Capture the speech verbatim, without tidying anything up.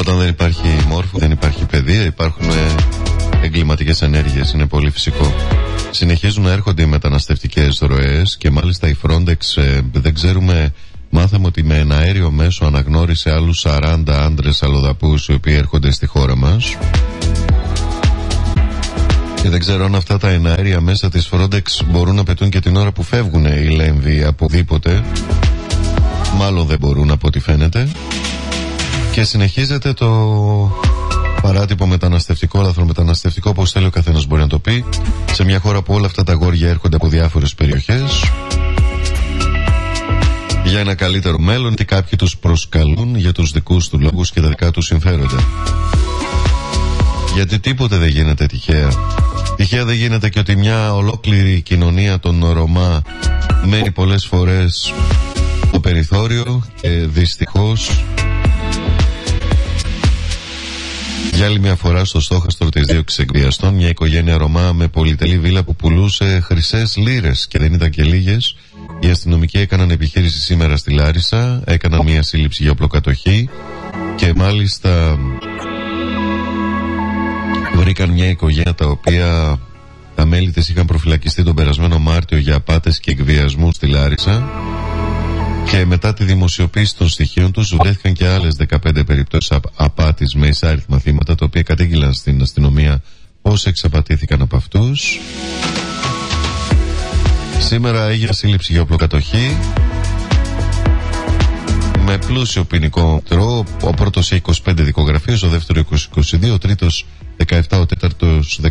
Όταν δεν υπάρχει μόρφο, δεν υπάρχει παιδεία, υπάρχουν εγκληματικές ενέργειες, είναι πολύ φυσικό. Συνεχίζουν να έρχονται οι μεταναστευτικές ροές και μάλιστα η Frontex, ε, δεν ξέρουμε, μάθαμε ότι με ένα αέριο μέσο αναγνώρισε άλλους σαράντα άντρες αλλοδαπούς οι οποίοι έρχονται στη χώρα μας. Και δεν ξέρω αν αυτά τα εναέρια μέσα της Frontex μπορούν να πετούν και την ώρα που φεύγουν οι λέμβοι από οπουδήποτε. Μάλλον δεν μπορούν από ό,τι φαίνεται. Και συνεχίζεται το παράτυπο μεταναστευτικό, λαθρομεταναστευτικό, όπως θέλει ο καθένας μπορεί να το πει, σε μια χώρα που όλα αυτά τα αγόρια έρχονται από διάφορες περιοχές για ένα καλύτερο μέλλον, και κάποιοι τους προσκαλούν για τους δικούς του λόγους και τα δικά τους συμφέροντα. Γιατί τίποτε δεν γίνεται τυχαία. Τυχαία δεν γίνεται και ότι μια ολόκληρη κοινωνία των Ρωμά μένει πολλές φορές στο περιθώριο και δυστυχώς για άλλη μια φορά στο στόχαστρο της δίωξης εκβιαστών, μια οικογένεια Ρωμά με πολυτελή βίλα που πουλούσε χρυσές λίρες και δεν ήταν και λίγες. Οι αστυνομικοί έκαναν επιχείρηση σήμερα στη Λάρισα, έκαναν μια σύλληψη για οπλοκατοχή και μάλιστα βρήκαν μια οικογένεια τα οποία τα μέλη της είχαν προφυλακιστεί τον περασμένο Μάρτιο για απάτες και εκβιασμού στη Λάρισα, και μετά τη δημοσιοποίηση των στοιχείων τους βρέθηκαν και άλλες δεκαπέντε περιπτώσεις απάτης με εισάριθμα θύματα, τα οποία κατήγγειλαν στην αστυνομία πώς εξαπατήθηκαν από αυτούς. Σήμερα έγινε σύλληψη για οπλοκατοχή με πλούσιο ποινικό τρόπο. Ο πρώτος είχε είκοσι πέντε δικογραφίες, ο δεύτερος είκοσι δύο, ο τρίτος δεκαεπτά, ο τέταρτος